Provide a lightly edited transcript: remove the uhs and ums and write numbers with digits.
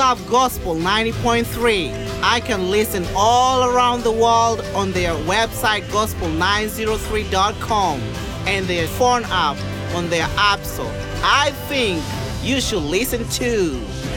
love Gospel 90.3. I can listen all around the world on their website gospel903.com and their phone app on their app store. I think you should listen too.